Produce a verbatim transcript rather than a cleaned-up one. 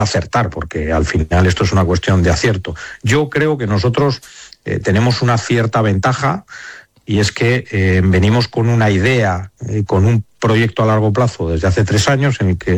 acertar, porque al final esto es una cuestión de acierto. Yo creo que nosotros eh, tenemos una cierta ventaja, y es que eh, venimos con una idea, eh, con un proyecto a largo plazo desde hace tres años en el que